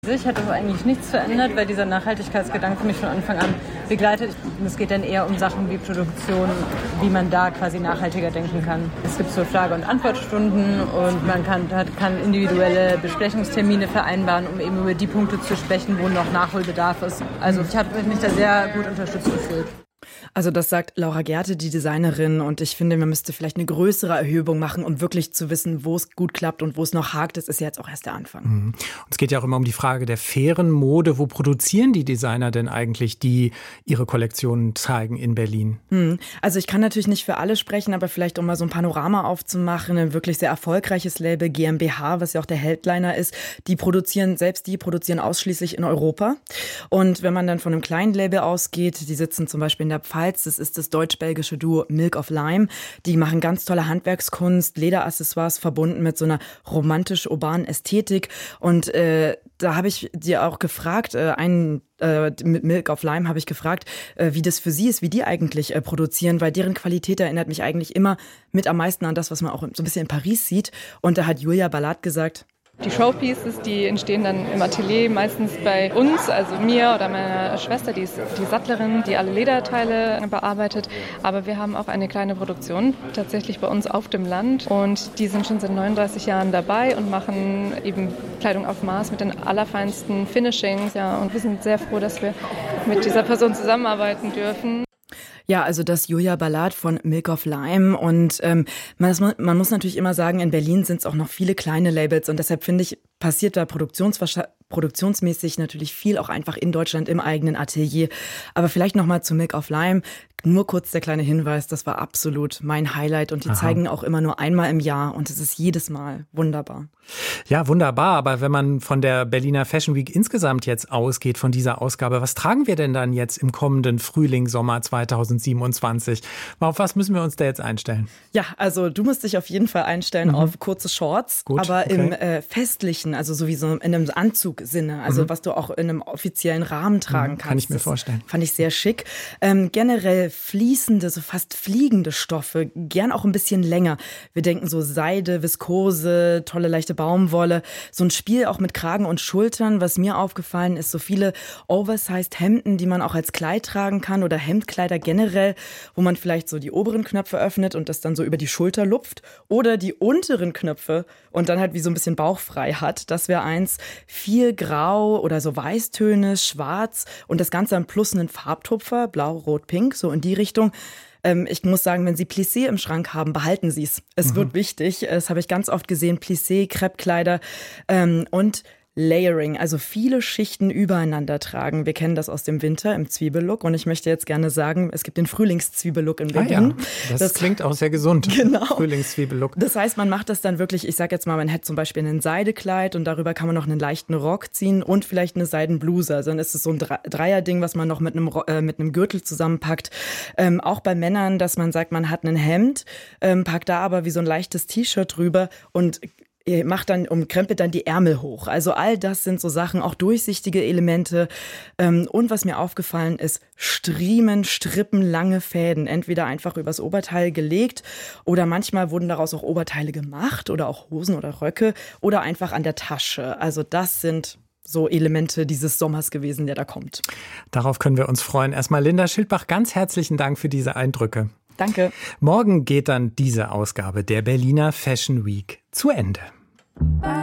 Sich hat das eigentlich nichts verändert, weil dieser Nachhaltigkeitsgedanke mich von Anfang an begleitet. Es geht dann eher um Sachen wie Produktion, wie man da quasi nachhaltiger denken kann. Es gibt so Frage- und Antwortstunden und man kann individuelle Besprechungstermine vereinbaren, um eben über die Punkte zu sprechen, wo noch Nachholbedarf ist. Also ich habe mich da sehr gut unterstützt gefühlt. Also das sagt Laura Gerte, die Designerin, und ich finde, man müsste vielleicht eine größere Erhebung machen, um wirklich zu wissen, wo es gut klappt und wo es noch hakt. Das ist ja jetzt auch erst der Anfang. Und es geht ja auch immer um die Frage der fairen Mode. Wo produzieren die Designer denn eigentlich, die ihre Kollektionen zeigen in Berlin? Also ich kann natürlich nicht für alle sprechen, aber vielleicht um mal so ein Panorama aufzumachen, ein wirklich sehr erfolgreiches Label GmbH, was ja auch der Headliner ist, die produzieren ausschließlich in Europa. Und wenn man dann von einem kleinen Label ausgeht, die sitzen zum Beispiel in der Pfalz, das ist das deutsch-belgische Duo Milk of Lime. Die machen ganz tolle Handwerkskunst, Lederaccessoires verbunden mit so einer romantisch-urbanen Ästhetik. Und da habe ich dir auch gefragt, mit Milk of Lime habe ich gefragt, wie das für sie ist, wie die eigentlich produzieren, weil deren Qualität erinnert mich eigentlich immer mit am meisten an das, was man auch so ein bisschen in Paris sieht. Und da hat Julia Ballard gesagt: Die Showpieces, die entstehen dann im Atelier, meistens bei uns, also mir oder meiner Schwester, die ist die Sattlerin, die alle Lederteile bearbeitet. Aber wir haben auch eine kleine Produktion tatsächlich bei uns auf dem Land und die sind schon seit 39 Jahren dabei und machen eben Kleidung auf Maß mit den allerfeinsten Finishings. Ja, und wir sind sehr froh, dass wir mit dieser Person zusammenarbeiten dürfen. Ja, also das Julia Ballard von Milk of Lime. Und man muss natürlich immer sagen, in Berlin sind es auch noch viele kleine Labels. Und deshalb finde ich, passiert da produktionsmäßig natürlich viel auch einfach in Deutschland im eigenen Atelier. Aber vielleicht nochmal zu Milk of Lime. Nur kurz der kleine Hinweis, das war absolut mein Highlight. Und die zeigen auch immer nur einmal im Jahr. Und es ist jedes Mal wunderbar. Ja, wunderbar. Aber wenn man von der Berliner Fashion Week insgesamt jetzt ausgeht, von dieser Ausgabe, was tragen wir denn dann jetzt im kommenden Frühling, Sommer 2027? Auf was müssen wir uns da jetzt einstellen? Ja, also du musst dich auf jeden Fall einstellen auf kurze Shorts. Gut, aber okay. Im festlichen, also sowieso in einem Anzugsinne, also was du auch in einem offiziellen Rahmen tragen kannst. Kann ich mir vorstellen. Fand ich sehr schick. Generell fließende, so fast fliegende Stoffe, gern auch ein bisschen länger. Wir denken so Seide, Viskose, tolle leichte Baumwolle. So ein Spiel auch mit Kragen und Schultern. Was mir aufgefallen ist, so viele oversized Hemden, die man auch als Kleid tragen kann oder Hemdkleider generell, wo man vielleicht so die oberen Knöpfe öffnet und das dann so über die Schulter lupft oder die unteren Knöpfe und dann halt wie so ein bisschen bauchfrei hat. Das wäre eins. Viel Grau oder so Weißtöne, Schwarz und das Ganze am Plus einen Farbtupfer, Blau, Rot, Pink, so in die Richtung. Ich muss sagen, wenn Sie Plissé im Schrank haben, behalten Sie es. Es wird wichtig. Das habe ich ganz oft gesehen. Plissé, Crepekleider und Layering, also viele Schichten übereinander tragen. Wir kennen das aus dem Winter im Zwiebellook und ich möchte jetzt gerne sagen, es gibt den Frühlingszwiebellook in Berlin. Ja. Das klingt auch sehr gesund. Genau. Frühlingszwiebellook. Das heißt, man macht das dann wirklich, ich sag jetzt mal, man hätte zum Beispiel ein Seidekleid und darüber kann man noch einen leichten Rock ziehen und vielleicht eine Seidenbluse. Also dann ist es so ein Dreierding, was man noch mit einem Gürtel zusammenpackt. Auch bei Männern, dass man sagt, man hat ein Hemd, packt da aber wie so ein leichtes T-Shirt drüber und krempelt dann die Ärmel hoch. Also all das sind so Sachen, auch durchsichtige Elemente. Und was mir aufgefallen ist, Striemen, Strippen, lange Fäden. Entweder einfach übers Oberteil gelegt oder manchmal wurden daraus auch Oberteile gemacht oder auch Hosen oder Röcke oder einfach an der Tasche. Also das sind so Elemente dieses Sommers gewesen, der da kommt. Darauf können wir uns freuen. Erstmal Linda Schildbach, ganz herzlichen Dank für diese Eindrücke. Danke. Morgen geht dann diese Ausgabe der Berliner Fashion Week zu Ende.